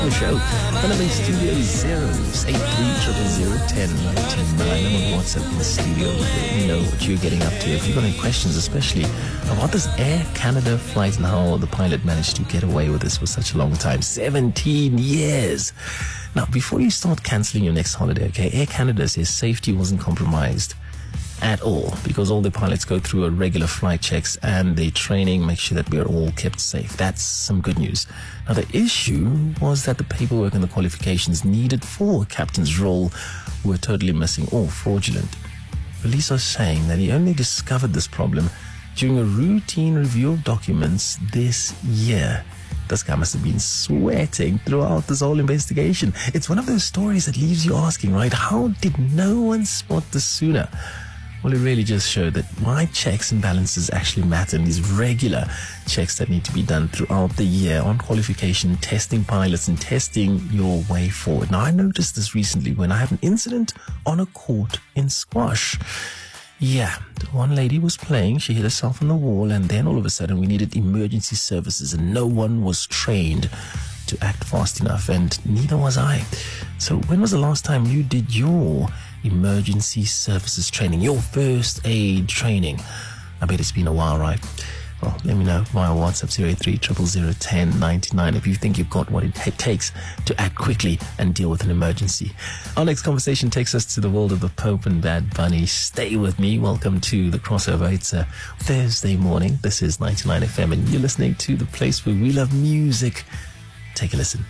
The show. Phone number in studio is 083001099. I'm on WhatsApp in the studio. Let me know what you're getting up to. If you've got any questions, especially about this Air Canada flight and how the pilot managed to get away with this for such a long time. 17 years. Now, before you start cancelling your next holiday, okay, Air Canada says safety wasn't compromised at all, because all the pilots go through a regular flight checks and their training make sure that we're all kept safe. That's some good news. Now, the issue was that the paperwork and the qualifications needed for a captain's role were totally missing or fraudulent. Police are saying that he only discovered this problem during a routine review of documents this year. This guy must have been sweating throughout this whole investigation. It's one of those stories that leaves you asking, right, how did no one spot this sooner? Well, it really just showed that why checks and balances actually matter, and these regular checks that need to be done throughout the year on qualification, testing pilots, and testing your way forward. Now, I noticed this recently when I had an incident on a court in squash. Yeah, one lady was playing, she hit herself on the wall, and then all of a sudden we needed emergency services, and no one was trained to act fast enough, and neither was I. So when was the last time you did your emergency services training, your first aid training? I bet it's been a while, right? Well, let me know via WhatsApp 083001099 if you think you've got what it takes to act quickly and deal with an emergency. Our next conversation takes us to the world of the Pope and Bad Bunny. Stay with me. Welcome to the crossover. It's a Thursday morning. This is 99 FM and you're listening to the place where we love music. Take a listen.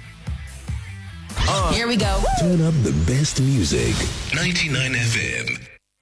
Here we go. Turn up the best music. 99 FM.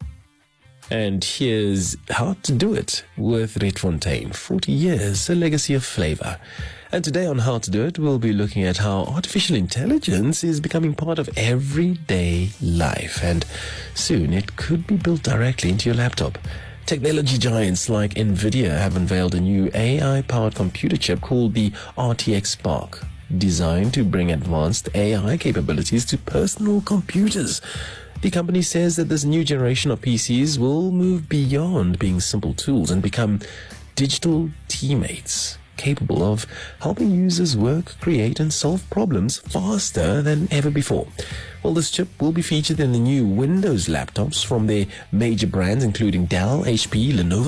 And here's How to Do It with Rietfontein. 40 years, a legacy of flavor. And today on How to Do It, we'll be looking at how artificial intelligence is becoming part of everyday life. And soon it could be built directly into your laptop. Technology giants like NVIDIA have unveiled a new AI-powered computer chip called the RTX Spark, designed to bring advanced AI capabilities to personal computers. The company says that this new generation of PCs will move beyond being simple tools and become digital teammates, capable of helping users work, create, and solve problems faster than ever before. Well, this chip will be featured in the new Windows laptops from their major brands, including Dell, HP, Lenovo,